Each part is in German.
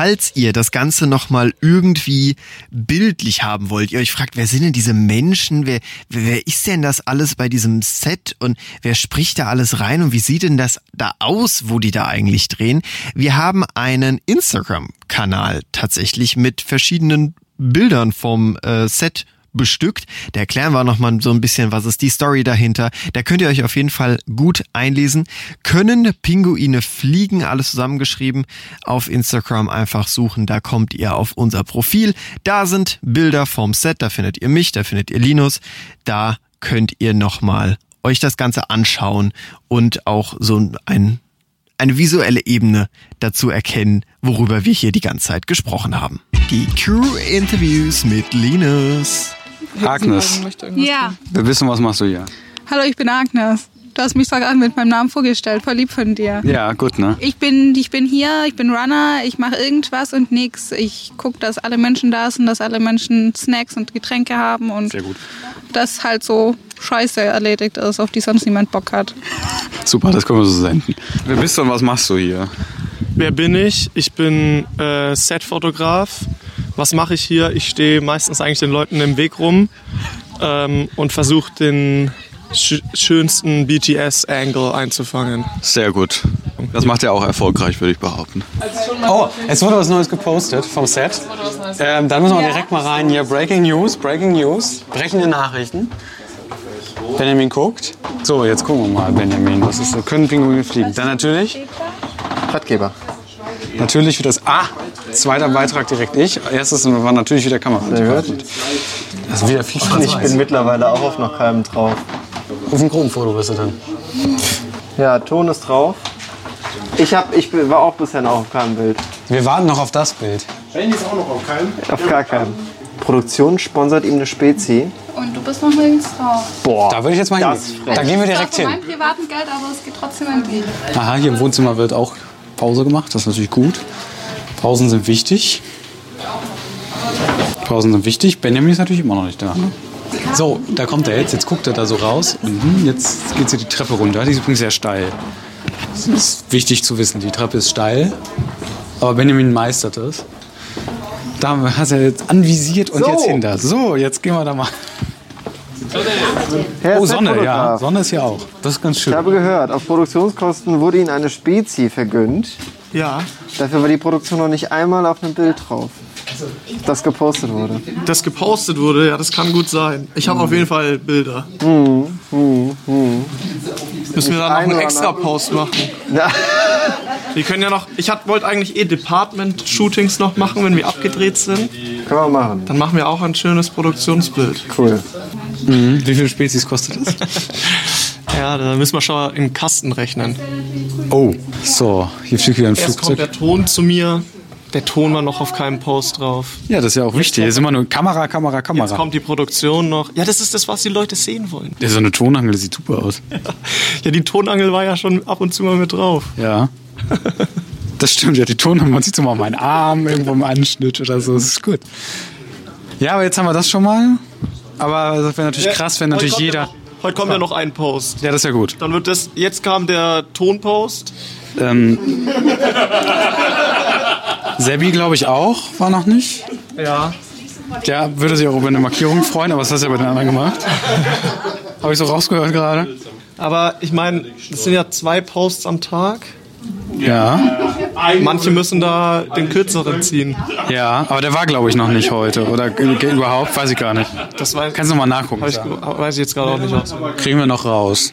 falls ihr das Ganze nochmal irgendwie bildlich haben wollt, ihr euch fragt, wer sind denn diese Menschen, wer ist denn das alles bei diesem Set und wer spricht da alles rein und wie sieht denn das da aus, wo die da eigentlich drehen? Wir haben einen Instagram-Kanal tatsächlich mit verschiedenen Bildern vom Set bestückt. Da erklären wir nochmal so ein bisschen, was ist die Story dahinter. Da könnt ihr euch auf jeden Fall gut einlesen. Können Pinguine fliegen? Alles zusammengeschrieben. Auf Instagram einfach suchen. Da kommt ihr auf unser Profil. Da sind Bilder vom Set. Da findet ihr mich, da findet ihr Linus. Da könnt ihr nochmal euch das Ganze anschauen und auch so eine visuelle Ebene dazu erkennen, worüber wir hier die ganze Zeit gesprochen haben. Die Crew-Interviews mit Linus. Agnes. Ja. Wir wissen, was machst du hier? Hallo, ich bin Agnes. Du hast mich sogar mit meinem Namen vorgestellt. Voll lieb von dir. Ja, gut, ne? Ich bin hier, ich bin Runner, ich mache irgendwas und nix. Ich gucke, dass alle Menschen da sind, dass alle Menschen Snacks und Getränke haben und sehr gut. dass halt so Scheiße erledigt ist, auf die sonst niemand Bock hat. Super, das können wir so senden. Wer bist du und was machst du hier? Wer bin ich? Ich bin Setfotograf. Was mache ich hier? Ich stehe meistens eigentlich den Leuten im Weg rum und versuche den schönsten BTS-Angle einzufangen. Sehr gut. Das macht er auch erfolgreich, würde ich behaupten. Oh, es wurde was Neues gepostet vom Set. Dann müssen wir direkt mal rein. Hier, Breaking News, brechende Nachrichten. Benjamin guckt. So, jetzt gucken wir mal, Benjamin. Was ist, können Pinguine fliegen? Dann natürlich Ratgeber. Natürlich wieder das. Zweiter Beitrag direkt ich. Erstes war natürlich wieder Kamera. Das ist wieder viel Ich bin mittlerweile auch auf noch keinem drauf. Auf dem Gruppenfoto bist du dann. Ja, Ton ist drauf. Ich war auch bisher noch auf keinem Bild. Wir warten noch auf das Bild. Benny ist auch noch auf keinem? Auf gar keinem. Produktion sponsert ihm eine Spezi. Und du bist noch nirgends drauf. Boah, da würde ich jetzt mal hingehen. Da gehen wir direkt hin. Von meinem privaten Geld, aber es geht trotzdem irgendwie. Aha, hier im Wohnzimmer wird auch Pause gemacht. Das ist natürlich gut. Pausen sind wichtig. Benjamin ist natürlich immer noch nicht da. Ne? So, da kommt er jetzt. Jetzt guckt er da so raus. Und jetzt geht sie die Treppe runter. Die ist übrigens sehr steil. Das ist wichtig zu wissen. Die Treppe ist steil. Aber Benjamin meistert es. Da hat er jetzt anvisiert und jetzt hinter. So, jetzt gehen wir da mal. Oh, Sonne, ja. Sonne ist hier auch. Das ist ganz schön. Ich habe gehört, auf Produktionskosten wurde Ihnen eine Spezi vergönnt. Ja. Dafür war die Produktion noch nicht einmal auf einem Bild drauf, das gepostet wurde. Das gepostet wurde, ja, das kann gut sein. Ich habe auf jeden Fall Bilder. Müssen wir dann noch einen extra Post machen? Ja. Wir können ja noch, wollte eigentlich Department-Shootings noch machen, wenn wir abgedreht sind. Können wir machen. Dann machen wir auch ein schönes Produktionsbild. Cool. Wie viele Spezies kostet das? Ja, da müssen wir schon in den Kasten rechnen. Oh, so, hier fliegt wieder ein Erst kommt Flugzeug. der Ton zu mir. Der Ton war noch auf keinem Post drauf. Ja, das ist ja auch wichtig. Hier ist immer nur Kamera. Jetzt kommt die Produktion noch. Ja, das ist das, was die Leute sehen wollen. Ja, so eine Tonangel, das sieht super aus. Ja, die Tonangel war ja schon ab und zu mal mit drauf. Ja. Das stimmt, ja, die Tonangel, man sieht so mal meinen Arm irgendwo im Anschnitt oder so, das ist gut. Ja, aber jetzt haben wir das schon mal. Aber das wäre natürlich krass, wenn natürlich jeder... Heute kommt ja noch ein Post. Ja, das ist ja gut. Dann wird das... Jetzt kam der Tonpost. Sebi, glaube ich, auch. War noch nicht. Ja. Der würde sich auch über eine Markierung freuen, aber was hast du ja bei den anderen gemacht? Habe ich so rausgehört gerade. Aber ich meine, das sind ja 2 Posts am Tag. Ja. Manche müssen da den kürzeren ziehen. Ja, aber der war, glaube ich, noch nicht heute. Oder überhaupt, weiß ich gar nicht. Das Kannst du noch mal nachgucken. weiß ich jetzt gerade auch nicht aus. Kriegen wir noch raus.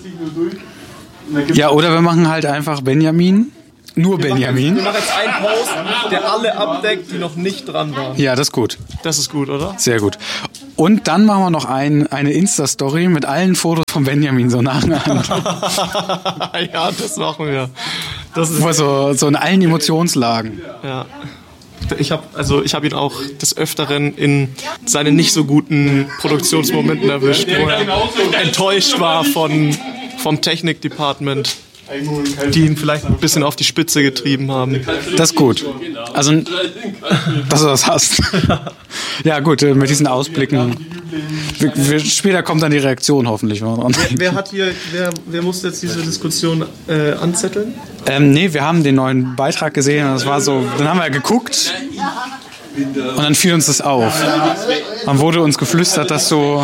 Ja, oder wir machen halt einfach Benjamin. Nur Benjamin. Wir machen jetzt einen Post, der alle abdeckt, die noch nicht dran waren. Ja, das ist gut. Das ist gut, oder? Sehr gut. Und dann machen wir noch eine Insta-Story mit allen Fotos von Benjamin so nacheinander. Ja, das machen wir. Das ist so in allen Emotionslagen. Ja. Ich habe ihn auch des Öfteren in seinen nicht so guten Produktionsmomenten erwischt, wo er enttäuscht war vom Technik-Department, die ihn vielleicht ein bisschen auf die Spitze getrieben haben. Das ist gut. Also dass du das hast. Ja gut, mit diesen Ausblicken. Später kommt dann die Reaktion hoffentlich. Wer muss jetzt diese Diskussion anzetteln? Nee, wir haben den neuen Beitrag gesehen und das war so, dann haben wir geguckt und dann fiel uns das auf. Dann wurde uns geflüstert, dass du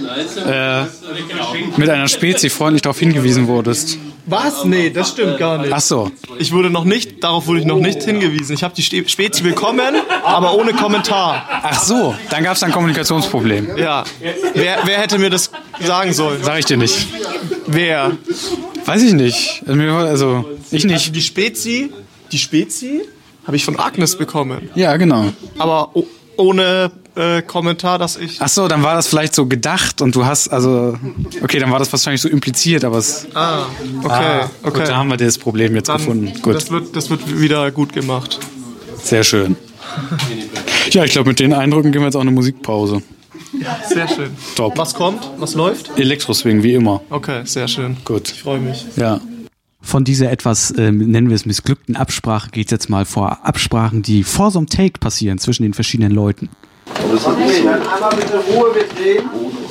mit einer Spezi freundlich darauf hingewiesen wurdest. Was? Nee, das stimmt gar nicht. Ach so. Darauf wurde ich noch nicht hingewiesen. Ich habe die Spezi bekommen, aber ohne Kommentar. Ach so, dann gab es ein Kommunikationsproblem. Ja. Wer hätte mir das sagen sollen? Sag ich dir nicht. Wer? Weiß ich nicht. Also, ich nicht. Also die Spezi habe ich von Agnes bekommen. Ja, genau. Aber ohne Kommentar, dass ich... Ach so, dann war das vielleicht so gedacht und du hast, okay, dann war das wahrscheinlich so impliziert, aber es... Okay. Gut, da haben wir das Problem jetzt gefunden. Gut. Das wird wieder gut gemacht. Sehr schön. Ja, ich glaube, mit den Eindrücken gehen wir jetzt auch eine Musikpause. Sehr schön. Top. Was kommt? Was läuft? Elektroswing, wie immer. Okay, sehr schön. Gut. Ich freue mich. Ja. Von dieser etwas, nennen wir es missglückten Absprache, geht es jetzt mal vor Absprachen, die vor so einem Take passieren zwischen den verschiedenen Leuten. Okay, dann einmal bitte Ruhe, wir drehen.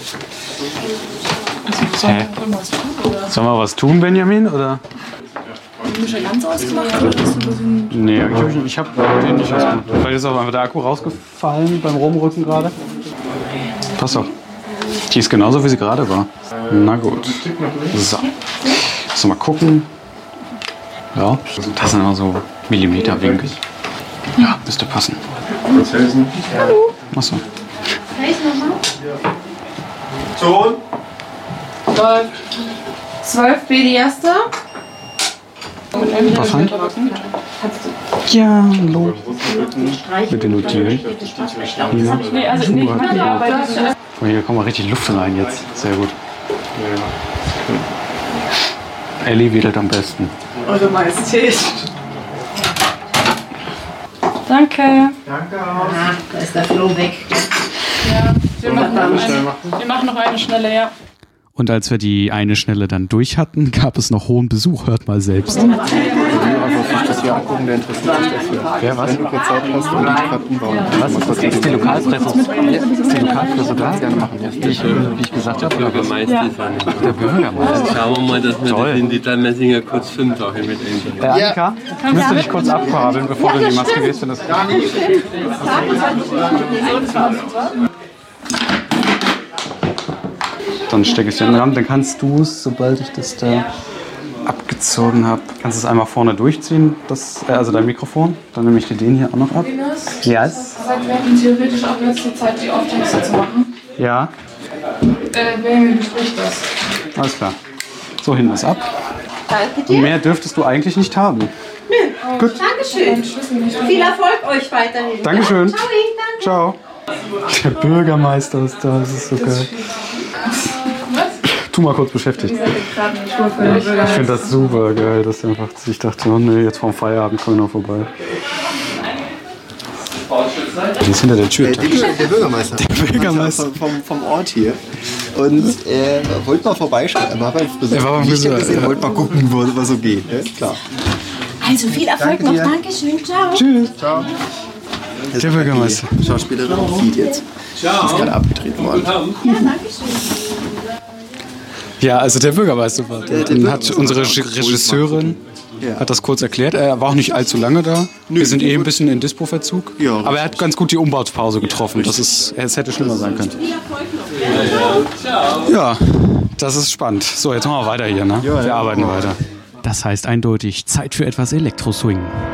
Hä? Sollen wir was tun, Benjamin? Oder? Hast du schon ganz ausgemacht? Oder hast du Nee, ich habe den nicht ausgemacht. Vielleicht ist auch einfach der Akku rausgefallen beim Rumrücken gerade. Pass auf. Die ist genauso, wie sie gerade war. Na gut. So. Lass mal gucken. Ja, das sind immer so Millimeterwinkel. Ja, müsste passen. Hallo. Achso. Hey, nochmal. Ton. Läuft. 12 B die erste. Was halt? Ja, hallo. Bitte notieren. Nee, also nicht mal Arbeit. Oh, hier kommt mal richtig Luft rein jetzt. Sehr gut. Ellie wedelt am besten. Eure Majestät. Danke. Da ist der Floh weg. Ja, wir machen noch eine schnelle, ja. Und als wir die eine Schnelle dann durch hatten, gab es noch hohen Besuch. Hört mal selbst. Das hier angucken, der interessiert sich dafür. Wer was? Wenn du kurz Zeit hast und die Treppen bauen. Was? Ist die Lokalpresse? Ist die Lokalpresse da? Gerne machen, ja. Wie ich gesagt habe. Bürgermeister. Der Bürgermeister. Schauen wir mal, dass wir das in die Messinger kurz 5 auch mit einbauen. Annika, müsst du dich kurz abkabeln, bevor du in die Maske gehst? Wenn das dann stecke ich es in den Rahmen, dann kannst du es, sobald ich das da abgezogen habe, kannst du es einmal vorne durchziehen, also dein Mikrofon. Dann nehme ich dir den hier auch noch ab. Yes. Wir hätten theoretisch auch jetzt die Zeit, die Auftexte zu machen. Ja, Benjamin bespricht das. alles klar. So, hinten ist ab. Danke Und dir. mehr dürftest du eigentlich nicht haben. Gut. Dankeschön. Viel Erfolg euch weiterhin. Dankeschön. Ja? Ciao, danke. Ciao. Der Bürgermeister ist da, das ist so geil. Tu mal kurz beschäftigt. Ich finde das super geil, dass er einfach sich dachte, oh nee, jetzt vorm Feierabend kommen wir noch vorbei. Die ist hinter der Tür. Der Bürgermeister. Der Bürgermeister. Vom Ort hier. Und er wollte mal vorbeischauen. Er war beim Friseur. Er war beim Friseur, Er wollte mal gucken, was so geht. Ne? Klar. Also viel Erfolg Danke noch. dir. Dankeschön. Ciao. Tschüss. Ciao. Der Bürgermeister. Die Schauspielerin Feed jetzt. Ist gerade abgedreht worden. Ja, Dankeschön. Ja, also der Bürgermeister war da. Dann hat unsere Regisseurin Ja. hat das kurz erklärt. Er war auch nicht allzu lange da. Wir sind ein bisschen in Dispo-Verzug. Ja. Aber er hat ganz gut die Umbaupause getroffen. Es hätte schlimmer sein können. Ja, das ist spannend. So, jetzt machen wir weiter hier. Ne? Wir arbeiten weiter. Das heißt eindeutig Zeit für etwas Elektroswing.